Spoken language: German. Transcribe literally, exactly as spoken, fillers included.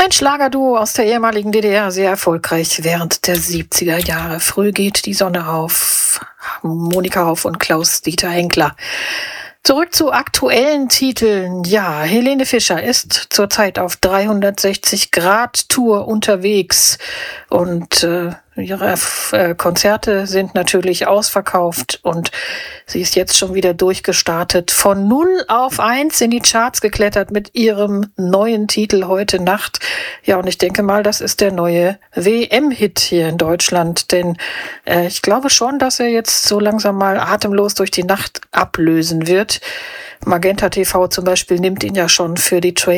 Ein Schlagerduo aus der ehemaligen D D R, sehr erfolgreich während der siebziger Jahre. Früh geht die Sonne auf. Monika Hoff und Klaus-Dieter Henkler. Zurück zu aktuellen Titeln. Ja, Helene Fischer ist zurzeit auf dreihundertsechzig Grad Tour unterwegs und äh, ihre äh, Konzerte sind natürlich ausverkauft und sie ist jetzt schon wieder durchgestartet. Von null auf eins in die Charts geklettert mit ihrem neuen Titel Heute Nacht. Ja, und ich denke mal, das ist der neue W M-Hit hier in Deutschland, denn äh, ich glaube schon, dass er jetzt so langsam mal atemlos durch die Nacht ablösen wird. Magenta T V zum Beispiel nimmt ihn ja schon für die Train